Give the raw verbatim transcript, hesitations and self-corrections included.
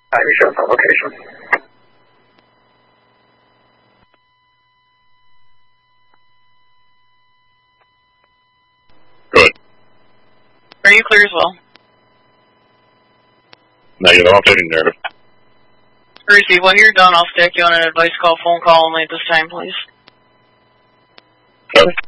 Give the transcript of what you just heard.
ninety-seven publication. Good. Are you clear as well? Negative, I'm taking narrative. Receive, when you're done, I'll stack you on an advice call, phone call only at this time, please. Okay.